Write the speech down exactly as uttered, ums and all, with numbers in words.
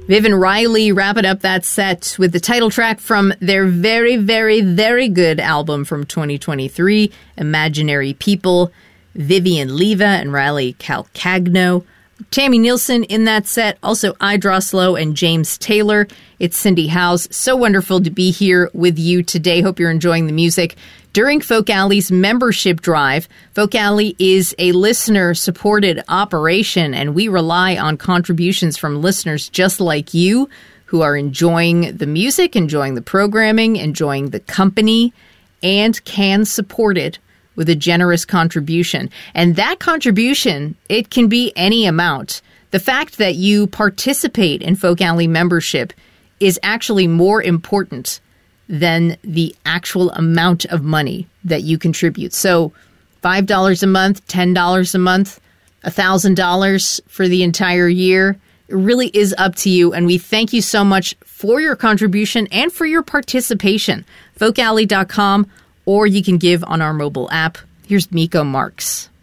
Viv and Riley wrapping up that set with the title track from their very, very, very good album from twenty twenty-three, Imaginary People. Vivian Leva and Riley Calcagno. Tammy Nielsen in that set, also I Droslow and James Taylor. It's Cindy Howes. So wonderful to be here with you today. Hope you're enjoying the music. During Folk Alley's membership drive, Folk Alley is a listener-supported operation, and we rely on contributions from listeners just like you who are enjoying the music, enjoying the programming, enjoying the company, and can support it with a generous contribution. And that contribution, it can be any amount. The fact that you participate in Folk Alley membership is actually more important than the actual amount of money that you contribute. So five dollars a month, ten dollars a month, one thousand dollars for the entire year, it really is up to you. And we thank you so much for your contribution and for your participation. folk alley dot com, or you can give on our mobile app. Here's Miko Marks.